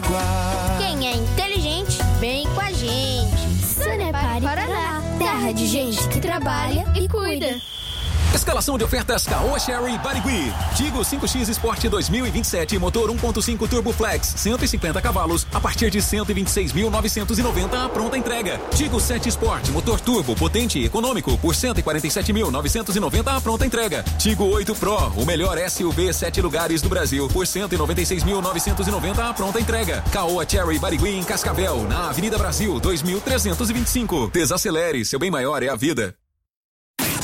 Quem é inteligente, vem com a gente. Sanepar Paraná, terra de gente que trabalha e cuida. Escalação de ofertas Caoa Chery Barigui. Tigo 5X Sport 2027, motor 1.5 Turbo Flex, 150 cavalos, a partir de 126.990 a pronta entrega. Tigo 7 Sport, motor turbo, potente e econômico, por 147.990 a pronta entrega. Tigo 8 Pro, o melhor SUV 7 lugares do Brasil, por 196.990 a pronta entrega. Caoa Chery Barigui em Cascavel, na Avenida Brasil 2325. Desacelere, seu bem maior é a vida.